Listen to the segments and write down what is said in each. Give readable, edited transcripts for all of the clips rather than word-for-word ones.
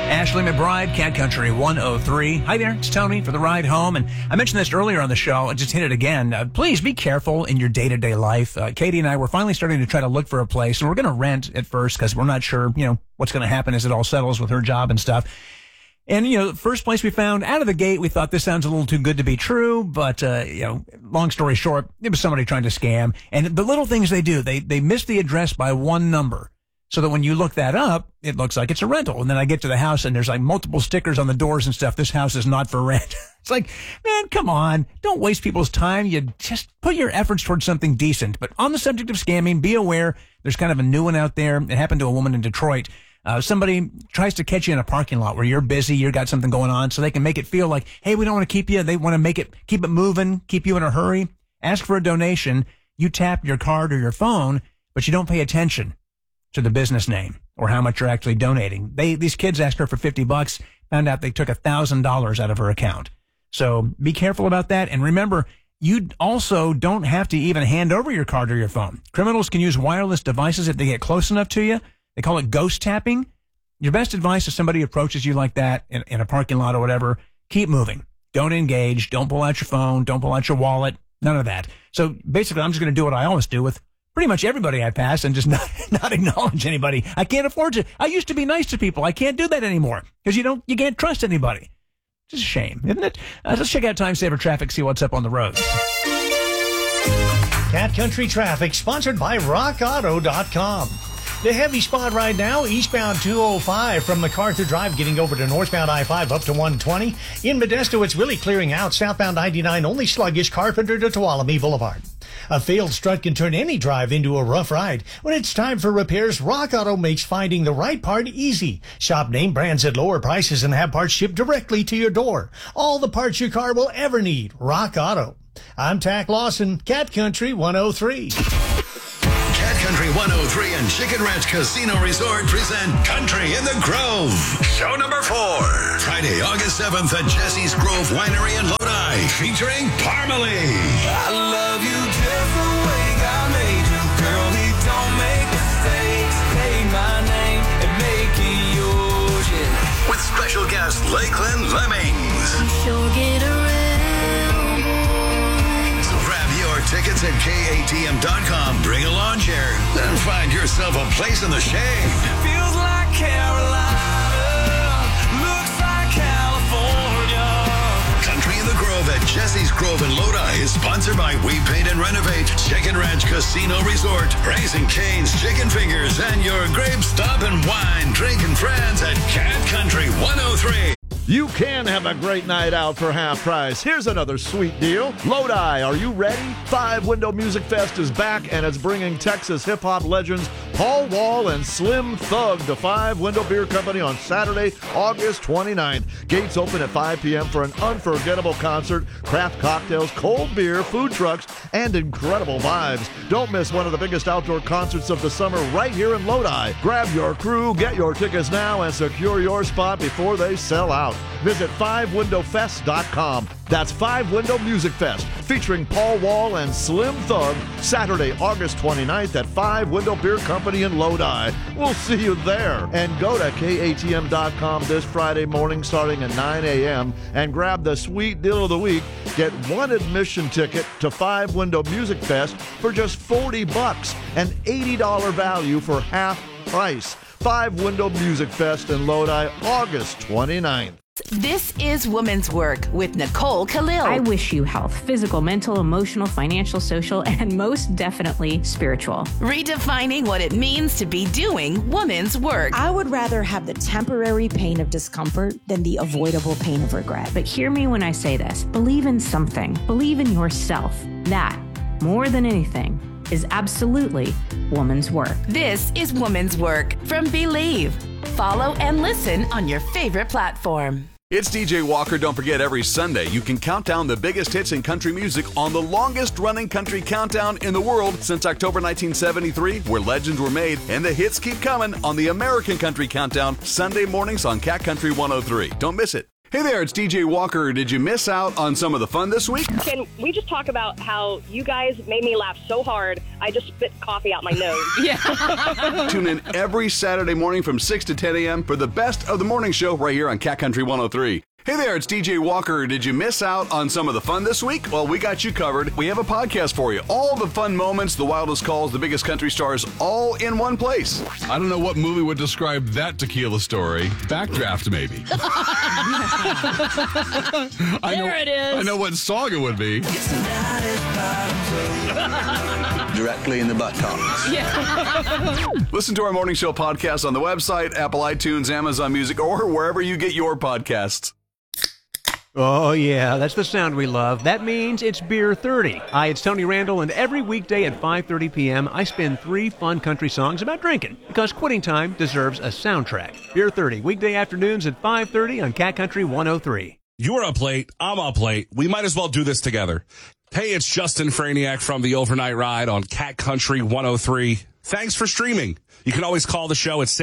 Ashley McBride, Cat Country 103. Hi there, it's Tony for the ride home. And I mentioned this earlier on the show. I just hit it again. Please be careful in your day-to-day life. Katie and I were finally starting to try to look for a place, and we're going to rent at first because we're not sure, what's going to happen as it all settles with her job and stuff. And, the first place we found out of the gate, we thought this sounds a little too good to be true. But, long story short, it was somebody trying to scam. And the little things they do, they miss the address by one number. So that when you look that up, it looks like it's a rental. And then I get to the house and there's like multiple stickers on the doors and stuff. This house is not for rent. It's like, man, come on. Don't waste people's time. You just put your efforts towards something decent. But on the subject of scamming, be aware there's kind of a new one out there. It happened to a woman in Detroit. Somebody tries to catch you in a parking lot where you're busy, you've got something going on, so they can make it feel like, hey, we don't want to keep you. They want to keep it moving, keep you in a hurry. Ask for a donation. You tap your card or your phone, but you don't pay attention to the business name or how much you're actually donating. These kids asked her for $50, found out they took $1,000 out of her account. So be careful about that. And remember, you also don't have to even hand over your card or your phone. Criminals can use wireless devices if they get close enough to you. They call it ghost tapping. Your best advice if somebody approaches you like that in a parking lot or whatever, keep moving. Don't engage. Don't pull out your phone. Don't pull out your wallet. None of that. So basically, I'm just going to do what I always do with pretty much everybody I pass and just not acknowledge anybody. I can't afford to. I used to be nice to people. I can't do that anymore because you can't trust anybody. It's a shame, isn't it? Let's check out Time Saver Traffic, see what's up on the roads. Cat Country Traffic, sponsored by RockAuto.com. The heavy spot right now, eastbound 205 from MacArthur Drive, getting over to northbound I-5 up to 120. In Modesto, it's really clearing out. Southbound 99, only sluggish, Carpenter to Tuolumne Boulevard. A failed strut can turn any drive into a rough ride. When it's time for repairs, Rock Auto makes finding the right part easy. Shop name brands at lower prices and have parts shipped directly to your door. All the parts your car will ever need. Rock Auto. I'm Tack Lawson, Cat Country 103. Cat Country 103 and Chicken Ranch Casino Resort present Country in the Grove. Show number 4. Friday, August 7th at Jesse's Grove Winery in Lodi, featuring Parmalee. I love you just the way God made you, girl. He don't make mistakes. Say my name and make it yours, yeah. With special guest Lakeland Lemmings. You sure get around, boy. So grab your tickets at KATM.com. Bring a lawn chair and find yourself a place in the shade. Feels like Carolina, looks like California. Country in the Grove at Jesse's Grove in Lodi is sponsored by We Paint and Renovate, Chicken Ranch Casino Resort, Raising Cane's Chicken Fingers, and your Grape Stop and Wine drinking friends at Cat Country 103. You can have a great night out for half price. Here's another sweet deal. Lodi, are you ready? Five Window Music Fest is back, and it's bringing Texas hip-hop legends Paul Wall and Slim Thug to Five Window Beer Company on Saturday, August 29th. Gates open at 5 p.m. for an unforgettable concert, craft cocktails, cold beer, food trucks, and incredible vibes. Don't miss one of the biggest outdoor concerts of the summer right here in Lodi. Grab your crew, get your tickets now, and secure your spot before they sell out. Visit 5windowfest.com. That's 5 Window Music Fest, featuring Paul Wall and Slim Thug, Saturday, August 29th at 5 Window Beer Company in Lodi. We'll see you there. And go to KATM.com this Friday morning starting at 9 a.m. and grab the sweet deal of the week. Get one admission ticket to 5 Window Music Fest for just $40, an $80 value for half price. 5 Window Music Fest in Lodi, August 29th. This is Woman's Work with Nicole Khalil. I wish you health, physical, mental, emotional, financial, social, and most definitely spiritual. Redefining what it means to be doing woman's work. I would rather have the temporary pain of discomfort than the avoidable pain of regret. But hear me when I say this. Believe in something. Believe in yourself. That, more than anything, is absolutely woman's work. This is Woman's Work from Believe. Follow and listen on your favorite platform. It's DJ Walker. Don't forget, every Sunday you can count down the biggest hits in country music on the longest running country countdown in the world since October 1973, where legends were made and the hits keep coming on the American Country Countdown, Sunday mornings on Cat Country 103. Don't miss it. Hey there, it's DJ Walker. Did you miss out on some of the fun this week? Can we just talk about how you guys made me laugh so hard, I just spit coffee out my nose? Yeah. Tune in every Saturday morning from 6 to 10 a.m. for the best of the morning show right here on Cat Country 103. Hey there, it's DJ Walker. Did you miss out on some of the fun this week? Well, we got you covered. We have a podcast for you. All the fun moments, the wildest calls, the biggest country stars, all in one place. I don't know what movie would describe that tequila story. Backdraft, maybe. There it is. I know what song it would be. Directly in the buttocks. Yeah. Listen to our morning show podcast on the website, Apple iTunes, Amazon Music, or wherever you get your podcasts. Oh, yeah, that's the sound we love. That means it's Beer 30. Hi, it's Tony Randall, and every weekday at 5:30 p.m., I spin 3 fun country songs about drinking, because quitting time deserves a soundtrack. Beer 30, weekday afternoons at 5:30 on Cat Country 103. You're up late. I'm up late. We might as well do this together. Hey, it's Justin Franiak from the Overnight Ride on Cat Country 103. Thanks for streaming. You can always call the show at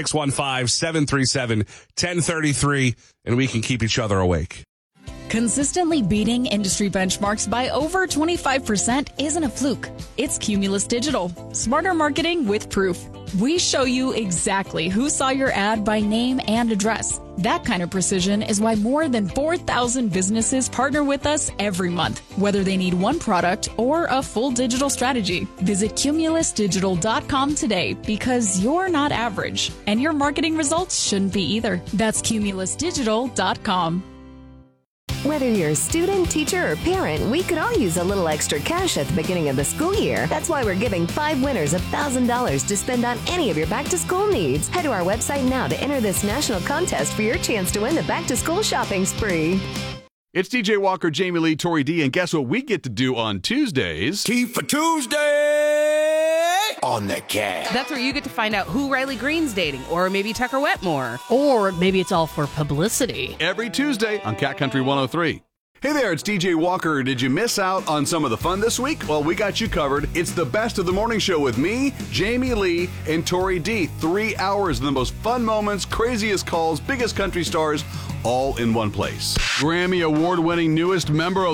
615-737-1033, and we can keep each other awake. Consistently beating industry benchmarks by over 25% isn't a fluke. It's Cumulus Digital. Smarter marketing with proof. We show you exactly who saw your ad by name and address. That kind of precision is why more than 4,000 businesses partner with us every month, whether they need one product or a full digital strategy. Visit cumulusdigital.com today, because you're not average, and your marketing results shouldn't be either. That's cumulusdigital.com. Whether you're a student, teacher, or parent, we could all use a little extra cash at the beginning of the school year. That's why we're giving 5 winners $1,000 to spend on any of your back-to-school needs. Head to our website now to enter this national contest for your chance to win the back-to-school shopping spree. It's DJ Walker, Jamie Lee, Tori D, and guess what we get to do on Tuesdays? Tea for Tuesday on the Cat. That's where you get to find out who Riley Green's dating, or maybe Tucker Wetmore. Or maybe it's all for publicity. Every Tuesday on Cat Country 103. Hey there, it's DJ Walker. Did you miss out on some of the fun this week? Well, we got you covered. It's the best of the morning show with me, Jamie Lee, and Tori D. 3 hours of the most fun moments, craziest calls, biggest country stars, all in one place. Grammy award-winning newest member of